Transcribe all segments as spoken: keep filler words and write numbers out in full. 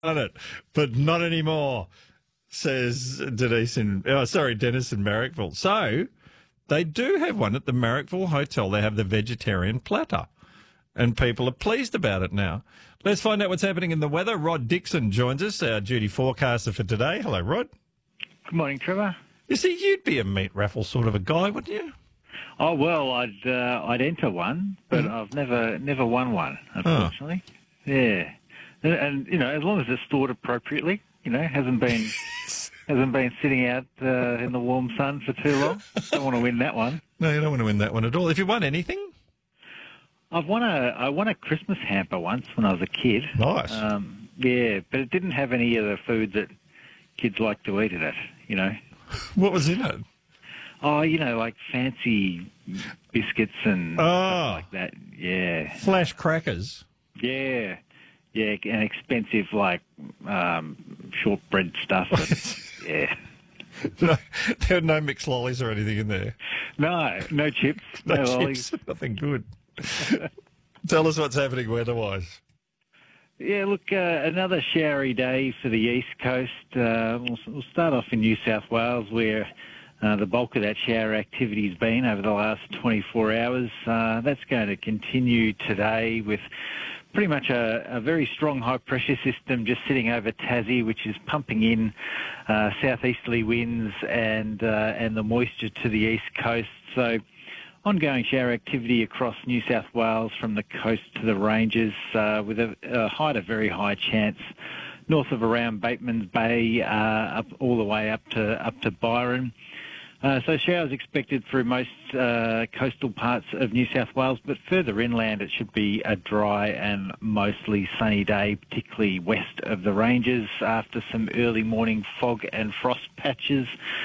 done it, but not anymore, says Denise in, oh, sorry, Dennis in Marrickville. So they do have one at the Marrickville Hotel. They have the vegetarian platter, and people are pleased about it now. Let's find out what's happening in the weather. Rod Dixon joins us, our duty forecaster for today. Hello, Rod. Good morning, Trevor. You see, you'd be a meat raffle sort of a guy, wouldn't you? Oh well, I'd uh, I'd enter one, but mm. I've never never won one, unfortunately. Oh. Yeah, and, and you know, as long as it's stored appropriately, you know, hasn't been hasn't been sitting out uh, in the warm sun for too long. Don't want to win that one. No, you don't want to win that one at all. Have you won anything? I've won a I won a Christmas hamper once when I was a kid. Nice. Um, yeah, but it didn't have any of the food that kids like to eat in it. You know. What was in it? Oh, you know, like fancy biscuits and oh. stuff like that. Yeah. Flash crackers. Yeah. Yeah, and expensive, like, um, shortbread stuff. And, yeah. No, there are no mixed lollies or anything in there. No, no chips, no, no chips, lollies. Nothing good. Tell us what's happening weather-wise. Yeah, look, uh, another showery day for the East Coast. Uh, we'll, we'll start off in New South Wales, where uh, the bulk of that shower activity's been over the last twenty-four hours. Uh, that's going to continue today with pretty much a, a very strong high-pressure system just sitting over Tassie, which is pumping in uh, southeasterly winds and uh, and the moisture to the East Coast. So ongoing shower activity across New South Wales from the coast to the ranges uh, with a, a high to very high chance north of around Bateman's Bay uh, up all the way up to up to Byron. Uh, so showers expected through most uh, coastal parts of New South Wales, but further inland it should be a dry and mostly sunny day, particularly west of the ranges after some early morning fog and frost patches.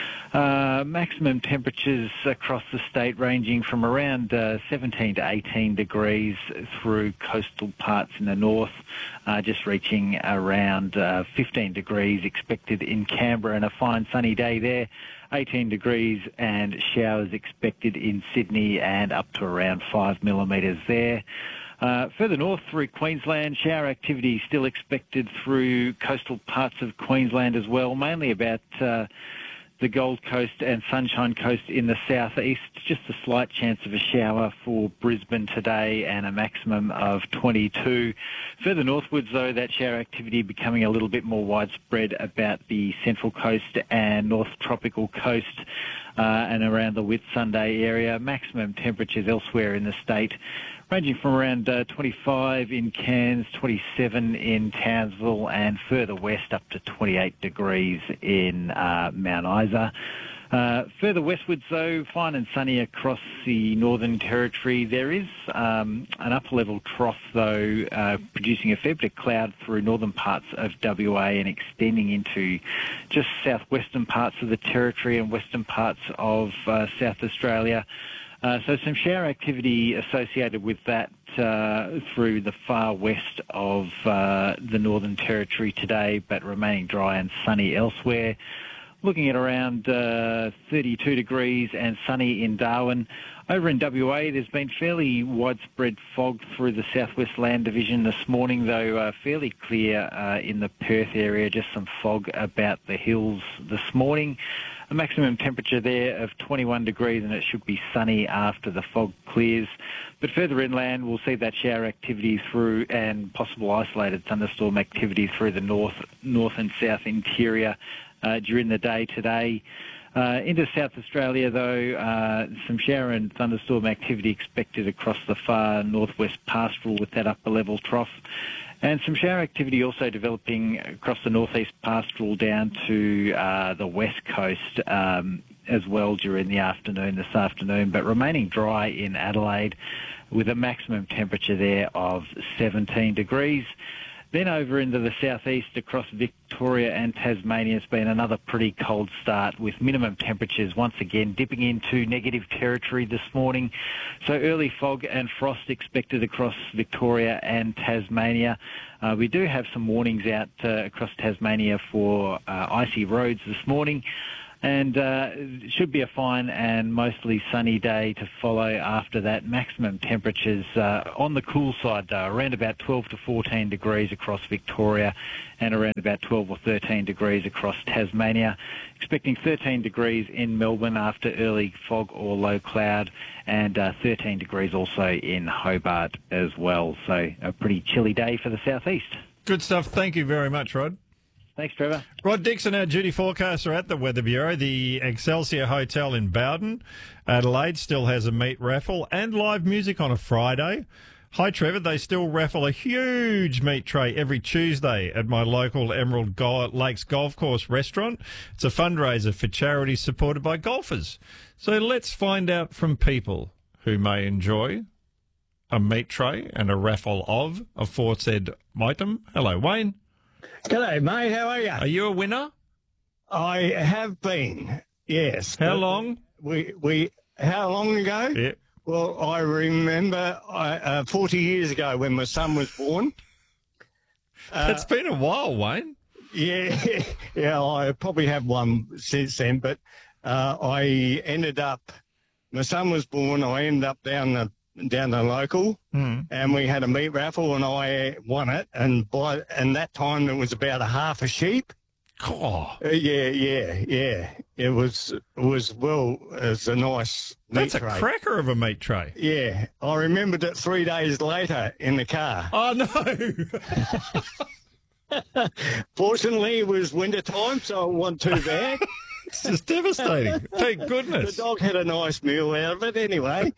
Uh, maximum temperatures across the state ranging from around uh, seventeen to eighteen degrees through coastal parts in the north, uh, just reaching around uh, fifteen degrees expected in Canberra and a fine sunny day there. eighteen degrees and showers expected in Sydney and up to around five millimetres there. Uh, further north through Queensland, shower activity still expected through coastal parts of Queensland as well, mainly about uh, the Gold Coast and Sunshine Coast in the southeast. Just a slight chance of a shower for Brisbane today and a maximum of twenty-two. Further northwards, though, that shower activity becoming a little bit more widespread about the Central Coast and North Tropical Coast uh, and around the Whitsunday area. Maximum temperatures elsewhere in the state ranging from around uh, twenty-five in Cairns, twenty-seven in Townsville, and further west up to twenty-eight degrees in uh, Mount Isa. Uh, further westwards, though, fine and sunny across the Northern Territory. There is um, an upper-level trough, though, uh, producing a fair bit of cloud through northern parts of W A and extending into just southwestern parts of the Territory and western parts of uh, South Australia. Uh, so some shower activity associated with that uh, through the far west of uh, the Northern Territory today, but remaining dry and sunny elsewhere. Looking at around uh, thirty-two degrees and sunny in Darwin. Over in W A, there's been fairly widespread fog through the Southwest Land Division this morning, though uh, fairly clear uh, in the Perth area, just some fog about the hills this morning. A maximum temperature there of twenty-one degrees, and it should be sunny after the fog clears. But further inland, we'll see that shower activity through and possible isolated thunderstorm activity through the north, north and south interior uh, during the day today. Uh, into South Australia, though, uh, some shower and thunderstorm activity expected across the far northwest pastoral with that upper level trough. And some shower activity also developing across the northeast pastoral down to uh, the west coast um, as well during the afternoon this afternoon, but remaining dry in Adelaide with a maximum temperature there of seventeen degrees. Then over into the southeast across Victoria and Tasmania, it's been another pretty cold start with minimum temperatures once again dipping into negative territory this morning. So early fog and frost expected across Victoria and Tasmania. Uh, we do have some warnings out uh, across Tasmania for uh, icy roads this morning. And uh, it should be a fine and mostly sunny day to follow after that. Maximum temperatures uh, on the cool side, though, around about twelve to fourteen degrees across Victoria and around about twelve or thirteen degrees across Tasmania. Expecting thirteen degrees in Melbourne after early fog or low cloud, and uh, thirteen degrees also in Hobart as well. So a pretty chilly day for the southeast. Good stuff. Thank you very much, Rod. Thanks, Trevor. Rod Dixon, our duty forecaster at the Weather Bureau. The Excelsior Hotel in Bowden, Adelaide, still has a meat raffle and live music on a Friday. Hi, Trevor. They still raffle a huge meat tray every Tuesday at my local Emerald Go- Lakes Golf Course restaurant. It's a fundraiser for charity supported by golfers. So let's find out from people who may enjoy a meat tray and a raffle of aforesaid item. Hello, Wayne. G'day, mate. How are you? Are you a winner? I have been, yes. How long? We we how long ago? Yeah. Well, I remember I, uh, forty years ago when my son was born. Uh, It's been a while, Wayne. Yeah, yeah. I probably have one since then, but uh, I ended up. My son was born. I ended up down the down the local, Mm. and we had a meat raffle, and I won it. And by and that time it was about a half a sheep. Oh, Uh, yeah, yeah, yeah. It was it was well. It's a nice meat that's a tray. cracker of a meat tray. Yeah, I remembered it three days later in the car. Oh, no. Fortunately, it was winter time, so it wasn't too bad. It's just devastating. Thank The goodness. dog had a nice meal out of it anyway.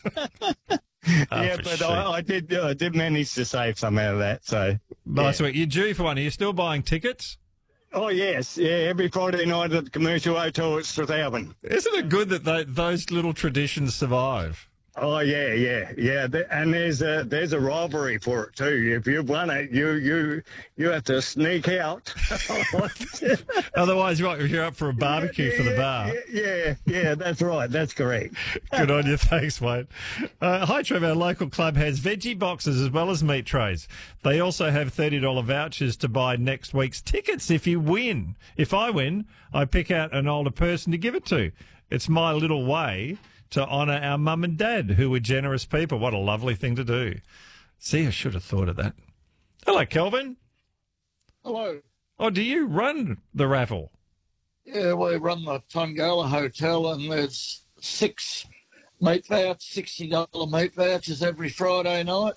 Oh, yeah, for but sheep. I, I did I did manage to save some out of that. So Nice yeah. work. You're due for one. Are you still buying tickets? Oh yes, yeah. Every Friday night at the commercial hotel at Strathalbyn. Isn't it good that they, those little traditions survive? Oh yeah, yeah, yeah. Th- And there's a there's a rivalry for it too. If you've won it, you you you have to sneak out. Otherwise, what, if you're up for a barbecue for the bar. Yeah, yeah, yeah, that's right. That's correct. Good on you. Thanks, mate. Uh, hi, Trevor. Our local club has veggie boxes as well as meat trays. They also have thirty dollars vouchers to buy next week's tickets if you win. If I win, I pick out an older person to give it to. It's my little way to honour our mum and dad, who were generous people. What a lovely thing to do. See, I should have thought of that. Hello, Kelvin. Hello. Oh, do you run the raffle? Yeah, we run the Tongala Hotel, and there's six meat vouchers, sixty dollars meat vouchers every Friday night.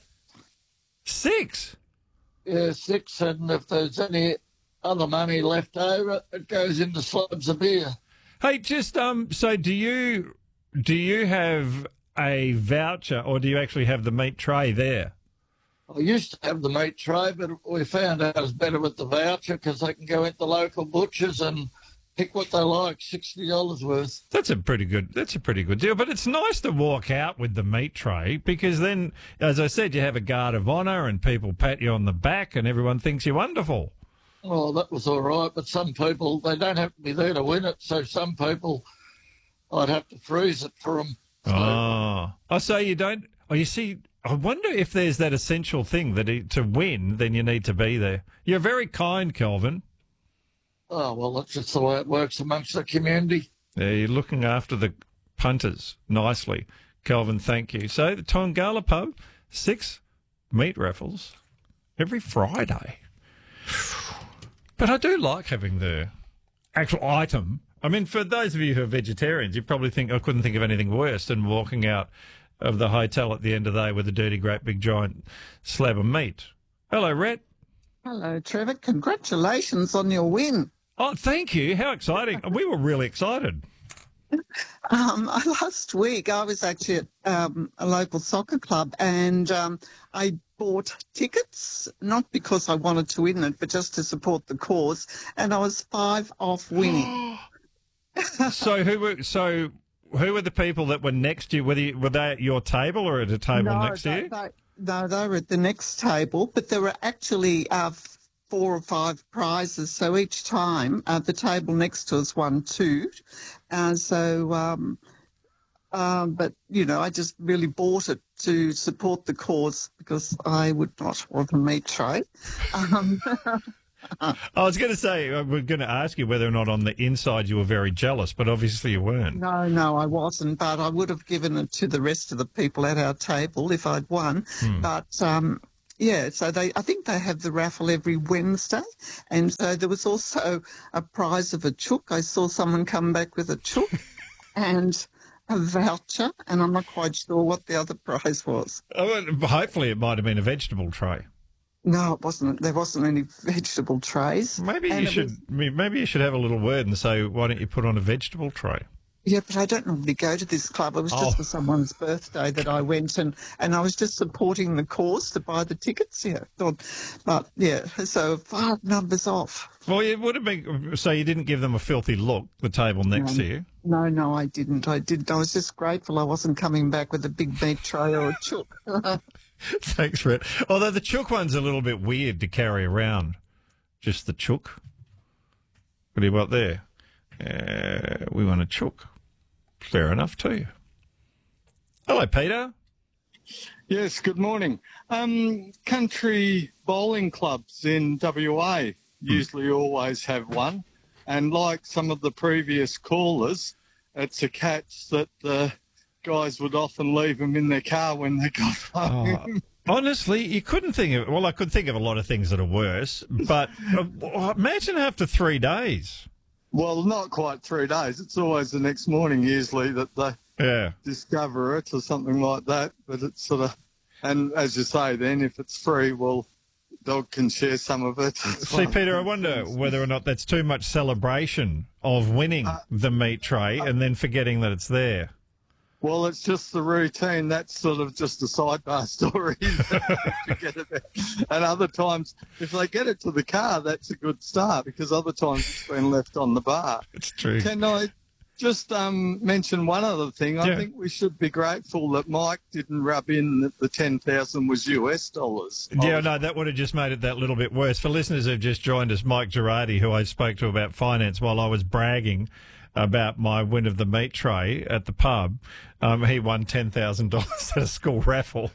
Six? Yeah, six, and if there's any other money left over, it goes into slabs of beer. Hey, just, um, so do you... Do you have a voucher or do you actually have the meat tray there? I used to have the meat tray, but we found out it's better with the voucher because they can go into local butchers and pick what they like, sixty dollars worth. That's a pretty good, that's a pretty good deal. But it's nice to walk out with the meat tray because then, as I said, you have a guard of honour and people pat you on the back and everyone thinks you're wonderful. Well, that was all right, but some people, they don't have to be there to win it, so some people... I'd have to freeze it for them. So, Oh, oh, so you don't, oh, you see, I wonder if there's that essential thing that it, to win, then you need to be there. You're very kind, Kelvin. oh, well, that's just the way it works amongst the community. Yeah, you're looking after the punters nicely. Kelvin, thank you. So the Tongala pub, six meat raffles every Friday. But I do like having the actual item. I mean, for those of you who are vegetarians, you probably think, I couldn't think of anything worse than walking out of the hotel at the end of the day with a dirty, great, big, giant slab of meat. Hello, Rhett. Hello, Trevor. Congratulations on your win. Oh, thank you. How exciting. We were really excited. Um, last week, I was actually at um, a local soccer club and um, I bought tickets, not because I wanted to win it, but just to support the cause. And I was five off winning. So who were so who were the people that were next to you? Were they, were they at your table or at a table no, next to they, you? They, no, they were at the next table, but there were actually uh, four or five prizes. So each time uh, the table next to us won two. Uh, so, um, um, but, you know, I just really bought it to support the cause because I would not want a meat tray. Um, I was going to say, uh, we're going to ask you whether or not on the inside you were very jealous, but obviously you weren't. No, no, I wasn't, but I would have given it to the rest of the people at our table if I'd won. Hmm. But, um, yeah, so they, I think they have the raffle every Wednesday. And so there was also a prize of a chook. I saw someone come back with a chook and a voucher, and I'm not quite sure what the other prize was. Oh, well, hopefully it might have been a vegetable tray. No, it wasn't. There wasn't any vegetable trays. Maybe And you it should. was- Maybe you should have a little word and say, "Why don't you put on a vegetable tray?" Yeah, but I don't normally go to this club. It was Oh. just for someone's birthday that I went, and, and I was just supporting the cause to buy the tickets. Yeah, thought, but yeah, so five numbers off. Well, it would have been. So you didn't give them a filthy look. The table next to you. No, no, I didn't. I didn't. I was just grateful I wasn't coming back with a big meat tray or a chook. Thanks for it. Although the chook one's a little bit weird to carry around. Just the chook. What do you got there? Uh, we want a chook. Fair enough too. Hello, Peter. Yes, good morning. Um, country bowling clubs in W A usually always have one. And like some of the previous callers, it's a catch that the guys would often leave them in their car when they got home. Oh, honestly, you couldn't think of. Well, I could think of a lot of things that are worse. But uh, imagine after three days. Well, not quite three days. It's always the next morning usually that they Yeah. discover it or something like that. But it's sort of, and as you say, then if it's free, well, dog can share some of it. See, Peter, I wonder whether or not that's too much celebration of winning Uh, the meat tray and then forgetting that it's there. Well, it's just the routine. That's sort of just a sidebar story. Forget about. And other times, if they get it to the car, that's a good start because other times it's been left on the bar. It's true. Can I just um, mention one other thing? I Yeah. think we should be grateful that Mike didn't rub in that the ten thousand was U S dollars. Yeah, no, that would have just made it that little bit worse. For listeners who've just joined us, Mike Girardi, who I spoke to about finance while I was bragging about my win of the meat tray at the pub, um, he won ten thousand dollars at a school raffle.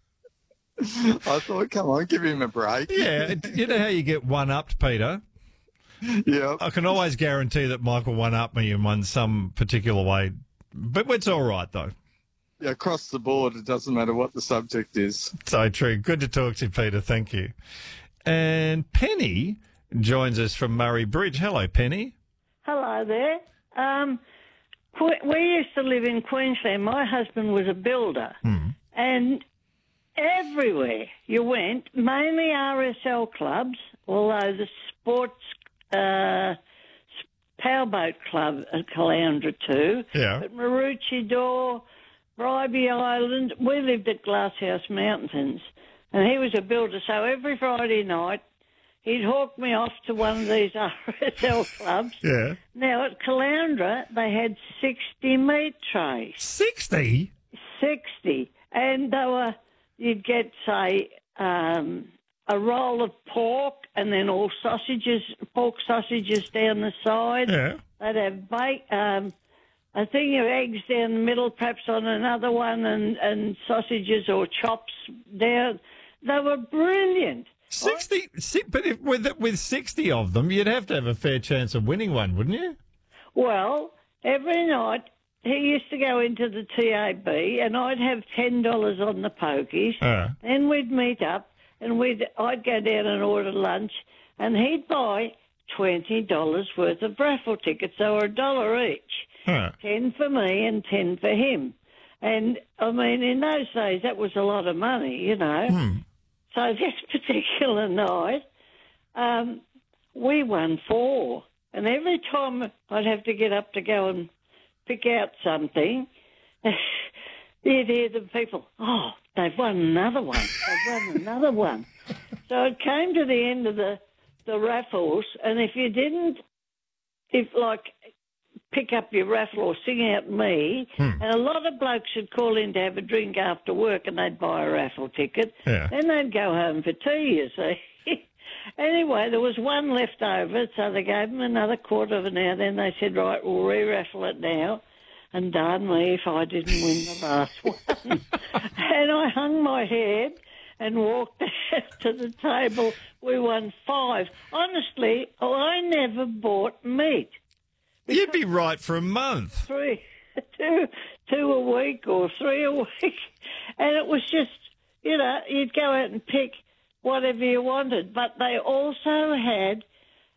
I thought, come on, give him a break. Yeah, you know how you get one-upped, Peter? Yeah. I can always guarantee that Michael one-upped me in one some particular way. But it's all right, though. Yeah, across the board, it doesn't matter what the subject is. So true. Good to talk to you, Peter. Thank you. And Penny joins us from Murray Bridge. Hello, Penny. Hello there. Um, que- we used to live in Queensland. My husband was a builder, and everywhere you went, mainly R S L clubs, although the sports uh, powerboat club at Caloundra too, Yeah. but Maroochydore, Bribey Island, we lived at Glasshouse Mountains, and he was a builder, so every Friday night he'd hawk me off to one of these R S L clubs. Yeah. Now, at Caloundra, they had sixty meat trays. sixty? sixty. And they were, you'd get, say, um, a roll of pork and then all sausages, pork sausages down the side. Yeah. They'd have bake, um, a thing of eggs down the middle, perhaps on another one, and, and sausages or chops down. They were brilliant. sixty? Si- But if, with, with sixty of them, you'd have to have a fair chance of winning one, wouldn't you? Well, every night he used to go into the T A B and I'd have ten dollars on the pokies. Uh. Then we'd meet up and we'd I'd go down and order lunch and he'd buy twenty dollars worth of raffle tickets. They were a dollar each. Huh. ten for me and ten for him. And, I mean, in those days, that was a lot of money, you know. Hmm. So this particular night, um, we won four. And every time I'd have to get up to go and pick out something, you'd hear the people, oh, they've won another one. They've won another one. So it came to the end of the, the raffles, and if you didn't, if like, pick up your raffle or sing out me, and a lot of blokes would call in to have a drink after work and they'd buy a raffle ticket. Yeah. Then they'd go home for tea, you see. Anyway, there was one left over, so they gave them another quarter of an hour. Then they said, right, we'll re-raffle it now. And darn me if I didn't win the last one. And I hung my head and walked out to the table. We won five. Honestly, I never bought meat. You'd be right for a month. Three, two, two a week or three a week. And it was just, you know, you'd go out and pick whatever you wanted. But they also had